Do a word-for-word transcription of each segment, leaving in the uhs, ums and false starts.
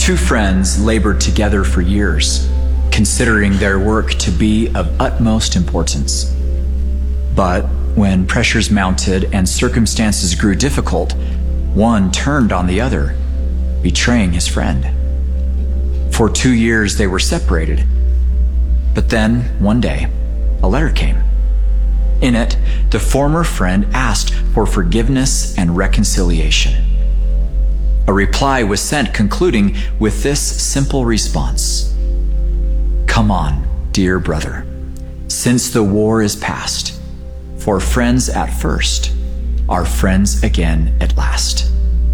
Two friends labored together for years, considering their work to be of utmost importance. But when pressures mounted and circumstances grew difficult, one turned on the other, betraying his friend. For two years they were separated. But then, one day, a letter came. In it, the former friend asked for forgiveness and reconciliation. A reply was sent concluding with this simple response: "Come on, dear brother, since the war is past, for friends at first are friends again at last."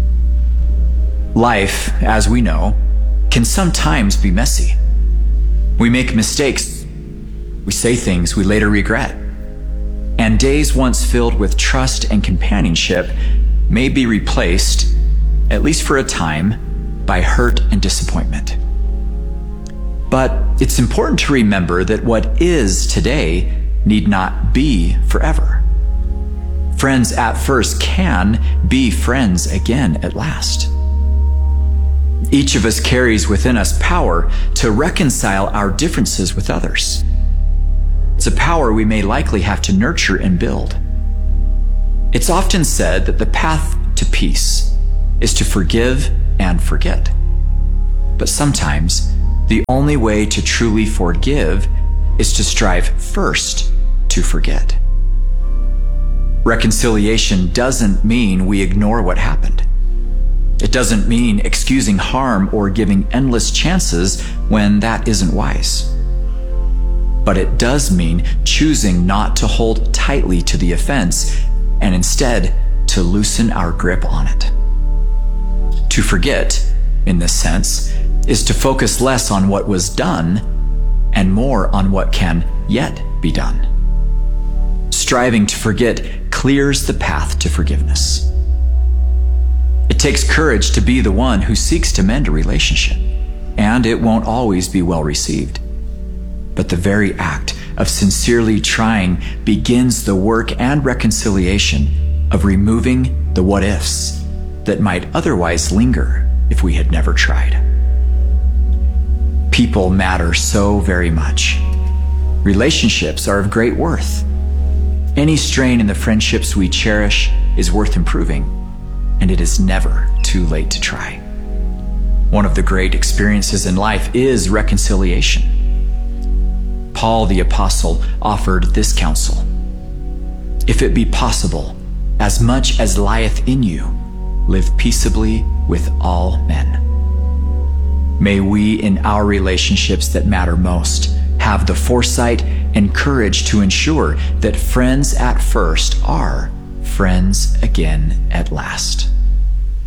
Life, as we know, can sometimes be messy. We make mistakes. We say things we later regret. And days once filled with trust and companionship may be replaced, at least for a time, by hurt and disappointment. But it's important to remember that what is today need not be forever. Friends at first can be friends again at last. Each of us carries within us power to reconcile our differences with others. It's a power we may likely have to nurture and build. It's often said that the path to peace is to forgive and forget. But sometimes the only way to truly forgive is to strive first to forget. Reconciliation doesn't mean we ignore what happened. It doesn't mean excusing harm or giving endless chances when that isn't wise. But it does mean choosing not to hold tightly to the offense and instead to loosen our grip on it. To forget, in this sense, is to focus less on what was done and more on what can yet be done. Striving to forget clears the path to forgiveness. It takes courage to be the one who seeks to mend a relationship, and it won't always be well received. But the very act of sincerely trying begins the work and reconciliation of removing the what-ifs that might otherwise linger if we had never tried. People matter so very much. Relationships are of great worth. Any strain in the friendships we cherish is worth improving, and it is never too late to try. One of the great experiences in life is reconciliation. Paul the Apostle offered this counsel: "If it be possible, as much as lieth in you, live peaceably with all men." May we, in our relationships that matter most, have the foresight and courage to ensure that friends at first are friends again at last.